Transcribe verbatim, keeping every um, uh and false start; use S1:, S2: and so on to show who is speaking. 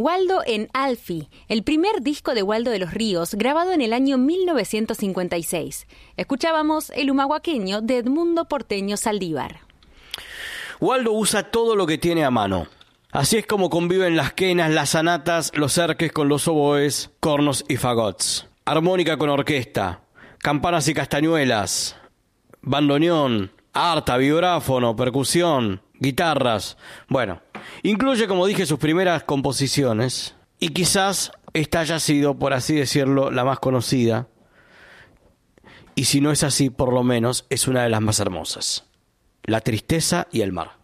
S1: Waldo en Alfie, el primer disco de Waldo de los Ríos, grabado en el año mil novecientos cincuenta y seis. Escuchábamos El humahuaqueño de Edmundo Porteño Saldívar.
S2: Waldo usa todo lo que tiene a mano. Así es como conviven las quenas, las sanatas, los cerques con los oboes, cornos y fagots. Armónica con orquesta, campanas y castañuelas, bandoneón, arta, vibráfono, percusión, guitarras. Bueno, incluye, como dije, sus primeras composiciones. Y quizás esta haya sido, por así decirlo, la más conocida. Y si no es así, por lo menos es una de las más hermosas. La tristeza y el mar.